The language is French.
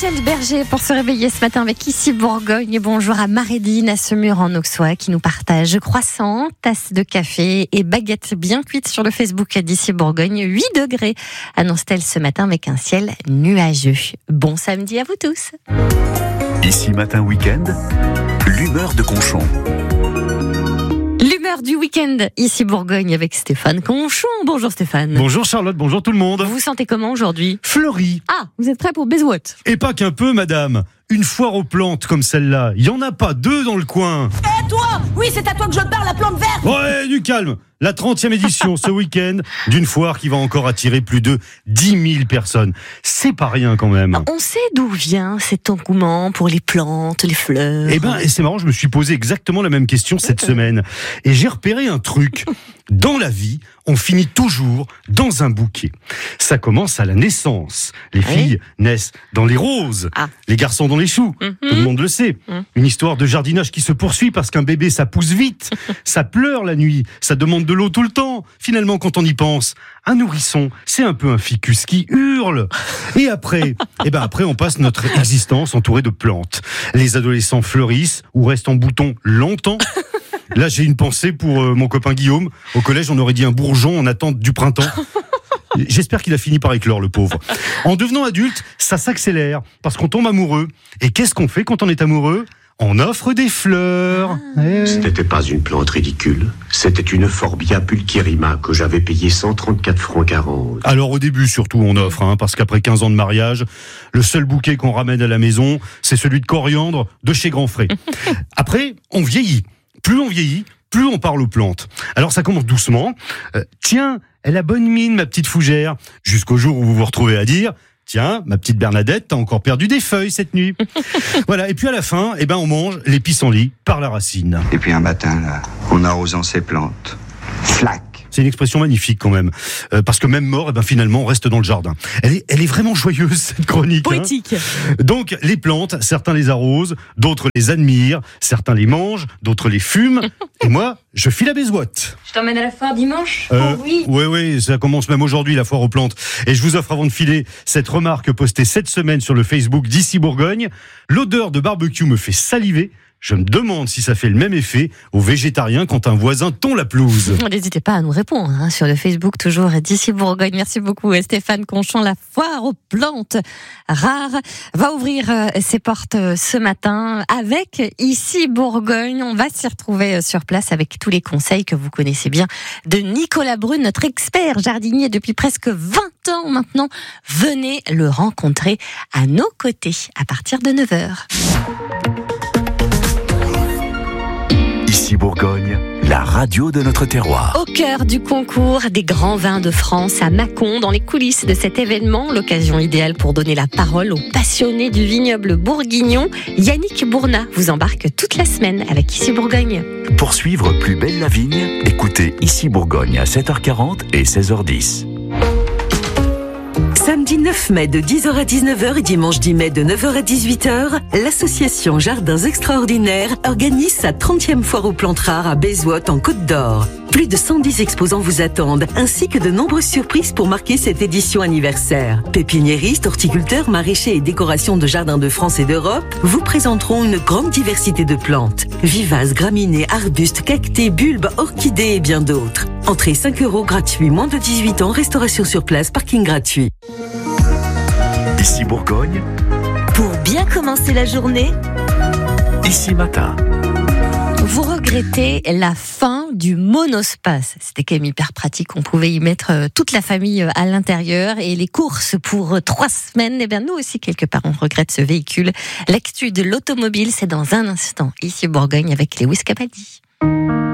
Michel Berger pour se réveiller ce matin avec Ici Bourgogne. Bonjour à Marédine à Semur en Auxois qui nous partage croissants, tasses de café et baguettes bien cuites sur le Facebook d'Ici Bourgogne. 8 degrés annonce-t-elle ce matin avec un ciel nuageux. Bon samedi à vous tous. Ici Matin Week-end, l'humeur de Conchon. L'humeur du week-end, Ici Bourgogne avec Stéphane Conchon. Bonjour Stéphane. Bonjour Charlotte, bonjour tout le monde. Vous vous sentez comment aujourd'hui ? Fleuri. Ah, vous êtes prêts pour Bezouot ? Et pas qu'un peu, madame. Une foire aux plantes comme celle-là, il n'y en a pas 2 dans le coin. Et toi ? Oui, c'est à toi que je parle, la plante verte. Ouais, du calme. La 30e édition ce week-end d'une foire qui va encore attirer plus de 10 000 personnes. C'est pas rien quand même. On sait d'où vient cet engouement pour les plantes, les fleurs. Eh ben, et c'est marrant, je me suis posé exactement la même question cette semaine. Et j'ai repéré un truc. Dans la vie, on finit toujours dans un bouquet. Ça commence à la naissance. Les filles naissent dans les roses, les garçons dans les choux. Tout le monde le sait. Une histoire de jardinage qui se poursuit parce qu'un bébé, ça pousse vite. Ça pleure la nuit. Ça demande de l'eau tout le temps. Finalement, quand on y pense, un nourrisson, c'est un peu un ficus qui hurle. Et après, on passe notre existence entourée de plantes. Les adolescents fleurissent ou restent en bouton longtemps. Là, j'ai une pensée pour mon copain Guillaume. Au collège, on aurait dit un bourgeon en attente du printemps. J'espère qu'il a fini par éclore, le pauvre. En devenant adulte, ça s'accélère parce qu'on tombe amoureux. Et qu'est-ce qu'on fait quand on est amoureux ? On offre des fleurs. Ce n'était pas une plante ridicule. C'était une Forbia pulchérrima que j'avais payée 134 francs 40. Alors au début, surtout, on offre, parce qu'après 15 ans de mariage, le seul bouquet qu'on ramène à la maison, c'est celui de coriandre de chez Grand Frais. Après, on vieillit. Plus on vieillit, plus on parle aux plantes. Alors ça commence doucement. Tiens, elle a bonne mine, ma petite fougère. Jusqu'au jour où vous vous retrouvez à dire... Tiens, ma petite Bernadette, t'as encore perdu des feuilles cette nuit. Voilà, et puis à la fin, on mange les pissenlits par la racine. Et puis un matin, là, en arrosant ses plantes, flac. C'est une expression magnifique quand même, parce que même mort, finalement, on reste dans le jardin. Elle est vraiment joyeuse, cette chronique. Poétique. Donc, les plantes, certains les arrosent, d'autres les admirent, certains les mangent, d'autres les fument. Et moi, je file à Bezouot. Je t'emmène à la foire dimanche ? Oui. Oui, ça commence même aujourd'hui, la foire aux plantes. Et je vous offre, avant de filer, cette remarque postée cette semaine sur le Facebook d'Ici Bourgogne. L'odeur de barbecue me fait saliver. Je me demande si ça fait le même effet aux végétariens quand un voisin tond la pelouse. N'hésitez pas à nous répondre sur le Facebook toujours d'Ici Bourgogne. Merci beaucoup Stéphane Conchon. La foire aux plantes rares va ouvrir ses portes ce matin avec Ici Bourgogne. On va s'y retrouver sur place avec tous les conseils que vous connaissez bien de Nicolas Brune, notre expert jardinier depuis presque 20 ans maintenant. Venez le rencontrer à nos côtés à partir de 9h. Ici Bourgogne, la radio de notre terroir. Au cœur du concours des grands vins de France à Mâcon, dans les coulisses de cet événement, l'occasion idéale pour donner la parole aux passionnés du vignoble bourguignon. Yannick Bournat vous embarque toute la semaine avec Ici Bourgogne. Pour suivre Plus belle la vigne, écoutez Ici Bourgogne à 7h40 et 16h10. Samedi 9 mai de 10h à 19h et dimanche 10 mai de 9h à 18h, l'association Jardins Extraordinaires organise sa 30e foire aux plantes rares à Bezouot en Côte d'Or. Plus de 110 exposants vous attendent, ainsi que de nombreuses surprises pour marquer cette édition anniversaire. Pépiniéristes, horticulteurs, maraîchers et décorations de jardins de France et d'Europe vous présenteront une grande diversité de plantes. Vivaces, graminées, arbustes, cactés, bulbes, orchidées et bien d'autres. Entrée 5 € gratuit, moins de 18 ans, restauration sur place, parking gratuit. Ici Bourgogne, Pour bien commencer la journée, Ici Matin. Vous regrettez la fin du monospace. C'était quand même hyper pratique. On pouvait y mettre toute la famille à l'intérieur et les courses pour 3 semaines. Nous aussi, quelque part, on regrette ce véhicule. L'actu de l'automobile, c'est dans un instant. Ici Bourgogne avec Lewis Capaldi.